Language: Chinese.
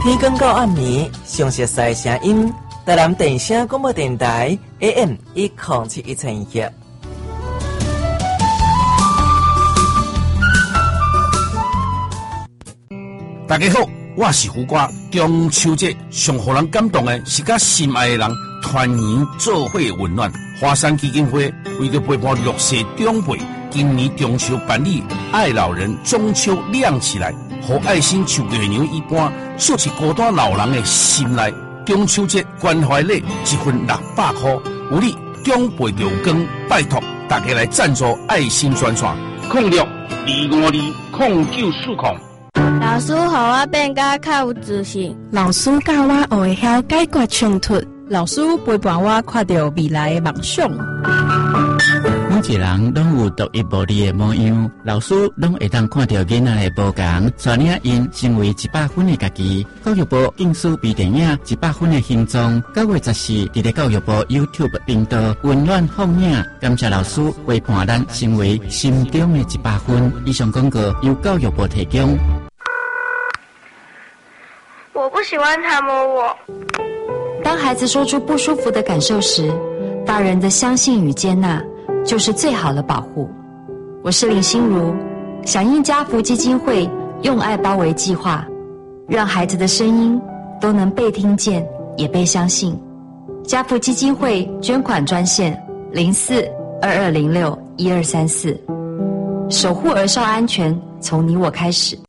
天光到暗暝，详细的声音，台南电声广播电台 AM107121。 大家好，我是胡瓜。中秋节上互人感动的是甲心爱的人团圆做伙温暖。华山基金会为着陪伴弱势长辈，今年中秋办理爱老人中秋亮起来，和爱心像月娘一般，绣起孤单老人的心内。中秋节关怀礼一份600块，有你长辈就有光，拜托大家来赞助爱心专线06252940。 老师，互我变甲较有自信。 老师教我学会晓解决冲突。 老师陪伴我看到未来的梦想。 每一人拢有独一无二的模样，老师拢会当看到囡仔的无同，带领因成为100分的家己。教育部竞选微电影100分的形状，9月14日，伫教育部 YouTube 频道温暖放映。感谢老师陪伴咱成为心中的100分。以上广告由教育部提供。 我不喜欢他摸我。 当孩子说出不舒服的感受时，大人的相信与接纳就是最好的保护。我是林心如，响应家福基金会用爱包围计划，让孩子的声音都能被听见也被相信。家福基金会捐款专线04-2206-1234，守护儿少安全从你我开始。